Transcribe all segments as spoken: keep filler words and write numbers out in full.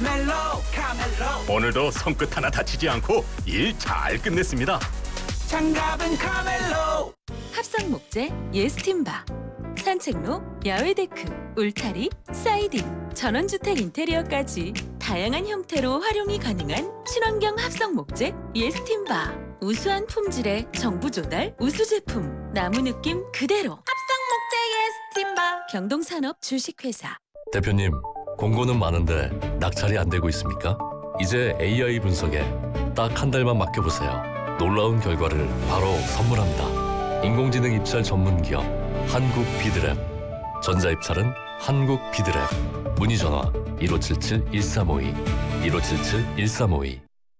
멜로우 카멜로 오늘도 손끝 하나 다치지 않고 일 잘 끝냈습니다. 장갑은 카멜로. 합성 목재 예스팀바, 산책로, 야외 데크, 울타리, 사이딩, 전원주택 인테리어까지 다양한 형태로 활용이 가능한 친환경 합성 목재 예스팀바. 우수한 품질의 정부 조달 우수 제품, 나무 느낌 그대로. 합성 목재 예스팀바. 경동산업 주식회사. 대표님, 공고는 많은데 낙찰이 안 되고 있습니까? 이제 에이아이 분석에 딱 한 달만 맡겨보세요. 놀라운 결과를 바로 선물합니다. 인공지능 입찰 전문 기업 한국 비드랩. 전자입찰은 한국 비드랩. 문의 전화 일오칠칠 일삼오이 일오칠칠 일삼오이.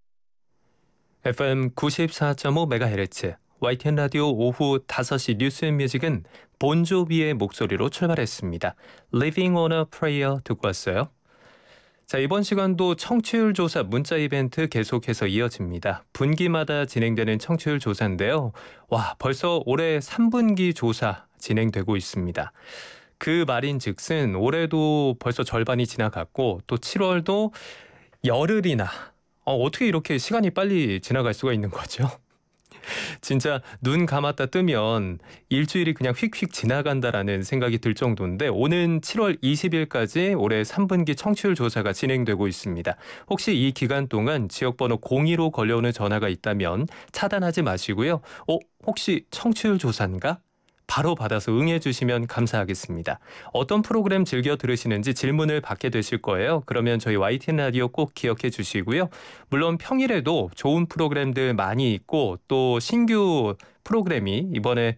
에프엠 구십사 점 오 메가헤르츠 와이티엔 라디오 오후 다섯 시 뉴스앤뮤직은 본조비의 목소리로 출발했습니다. Living on a Prayer 듣고 왔어요. 자, 이번 시간도 청취율 조사 문자 이벤트 계속해서 이어집니다. 분기마다 진행되는 청취율 조사인데요. 와, 벌써 올해 삼 분기 조사 진행되고 있습니다. 그 말인즉슨 올해도 벌써 절반이 지나갔고 또 칠월도 열흘이나 어, 어떻게 이렇게 시간이 빨리 지나갈 수가 있는 거죠? 진짜 눈 감았다 뜨면 일주일이 그냥 휙휙 지나간다라는 생각이 들 정도인데 오는 칠월 이십일까지 올해 삼 분기 청취율 조사가 진행되고 있습니다. 혹시 이 기간 동안 지역번호 공이로 걸려오는 전화가 있다면 차단하지 마시고요. 어, 혹시 청취율 조사인가? 바로 받아서 응해 주시면 감사하겠습니다. 어떤 프로그램 즐겨 들으시는지 질문을 받게 되실 거예요. 그러면 저희 와이티엔 라디오 꼭 기억해 주시고요. 물론 평일에도 좋은 프로그램들 많이 있고 또 신규 프로그램이 이번에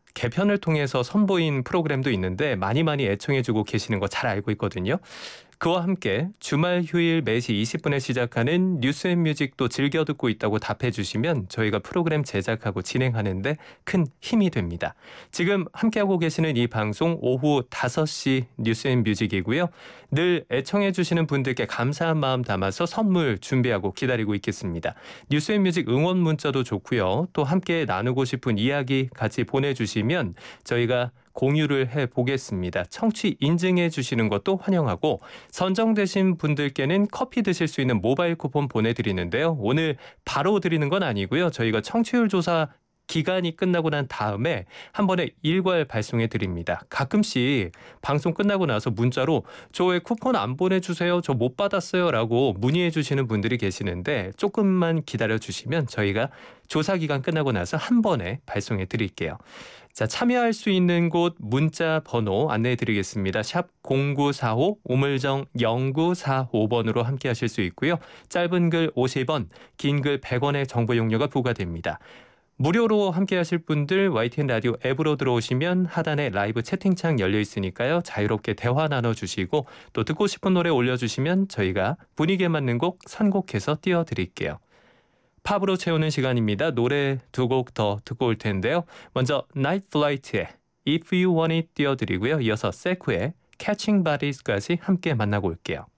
개편을 통해서 선보인 프로그램도 있는데 많이 많이 애청해 주고 계시는 거 잘 알고 있거든요. 그와 함께 주말 휴일 네 시 이십 분에 시작하는 뉴스앤뮤직도 즐겨 듣고 있다고 답해 주시면 저희가 프로그램 제작하고 진행하는데 큰 힘이 됩니다. 지금 함께하고 계시는 이 방송 오후 다섯 시 뉴스앤뮤직이고요. 늘 애청해 주시는 분들께 감사한 마음 담아서 선물 준비하고 기다리고 있겠습니다. 뉴스앤뮤직 응원 문자도 좋고요. 또 함께 나누고 싶은 이야기 같이 보내주시면 저희가 공유를 해보겠습니다. 청취 인증해 주시는 것도 환영하고 선정되신 분들께는 커피 드실 수 있는 모바일 쿠폰 보내드리는데요. 오늘 바로 드리는 건 아니고요. 저희가 청취율 조사 기간이 끝나고 난 다음에 한 번에 일괄 발송해 드립니다. 가끔씩 방송 끝나고 나서 문자로 저 왜 쿠폰 안 보내주세요? 저 못 받았어요 라고 문의해 주시는 분들이 계시는데 조금만 기다려 주시면 저희가 조사 기간 끝나고 나서 한 번에 발송해 드릴게요. 자, 참여할 수 있는 곳 문자 번호 안내해 드리겠습니다. 샵 공구사오 우물정 영구사오 번으로 함께 하실 수 있고요. 짧은 글 오십 원, 긴 글 백 원의 정보 용료가 부과됩니다. 무료로 함께 하실 분들 와이티엔 라디오 앱으로 들어오시면 하단에 라이브 채팅창 열려 있으니까요. 자유롭게 대화 나눠주시고 또 듣고 싶은 노래 올려주시면 저희가 분위기에 맞는 곡 선곡해서 띄워드릴게요. 팝으로 채우는 시간입니다. 노래 두 곡 더 듣고 올 텐데요. 먼저 Night Flight의 If You Want It 띄워드리고요. 이어서 세쿠의 Catching Bodies까지 함께 만나고 올게요.